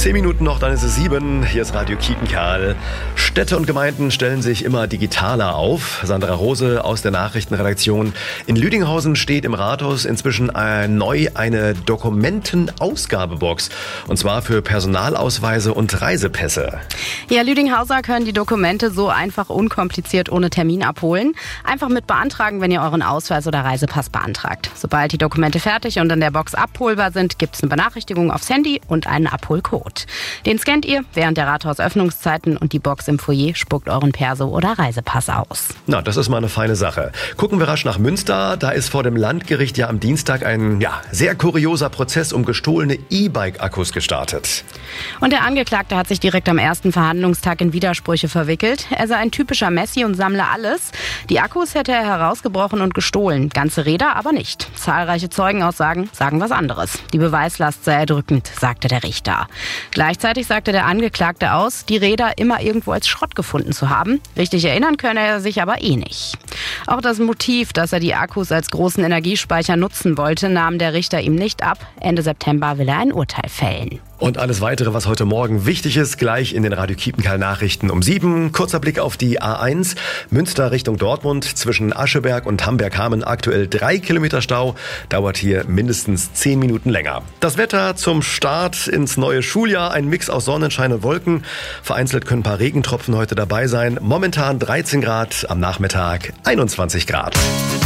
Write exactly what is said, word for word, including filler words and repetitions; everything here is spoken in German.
Zehn Minuten noch, dann ist es sieben. Hier ist Radio Kietenkerl. Städte und Gemeinden stellen sich immer digitaler auf. Sandra Rose aus der Nachrichtenredaktion. In Lüdinghausen steht im Rathaus inzwischen äh, neu eine Dokumentenausgabebox. Und zwar für Personalausweise und Reisepässe. Ja, Lüdinghauser können die Dokumente so einfach unkompliziert ohne Termin abholen. Einfach mit beantragen, wenn ihr euren Ausweis oder Reisepass beantragt. Sobald die Dokumente fertig und in der Box abholbar sind, gibt es eine Benachrichtigung aufs Handy und einen Abholcode. Den scannt ihr während der Rathausöffnungszeiten und die Box im Foyer spuckt euren Perso oder Reisepass aus. Na, das ist mal eine feine Sache. Gucken wir rasch nach Münster. Da ist vor dem Landgericht ja am Dienstag ein ja, sehr kurioser Prozess um gestohlene E-Bike-Akkus gestartet. Und der Angeklagte hat sich direkt am ersten Verhandlungstag in Widersprüche verwickelt. Er sei ein typischer Messi und sammle alles. Die Akkus hätte er herausgebrochen und gestohlen, ganze Räder aber nicht. Zahlreiche Zeugenaussagen sagen was anderes. Die Beweislast sei erdrückend, sagte der Richter. Gleichzeitig sagte der Angeklagte aus, die Räder immer irgendwo als Schrott gefunden zu haben. Richtig erinnern könne er sich aber eh nicht. Auch das Motiv, dass er die Akkus als großen Energiespeicher nutzen wollte, nahm der Richter ihm nicht ab. Ende September will er ein Urteil fällen. Und alles weitere, was heute Morgen wichtig ist, gleich in den Radio Kietenkerl Nachrichten um sieben. Kurzer Blick auf die A eins. Münster Richtung Dortmund. Zwischen Ascheberg und Hamberg-Hameln aktuell drei Kilometer Stau. Dauert hier mindestens zehn Minuten länger. Das Wetter zum Start ins neue Schuljahr. Ein Mix aus Sonnenschein und Wolken. Vereinzelt können ein paar Regentropfen heute dabei sein. Momentan dreizehn Grad, am Nachmittag einundzwanzig Grad.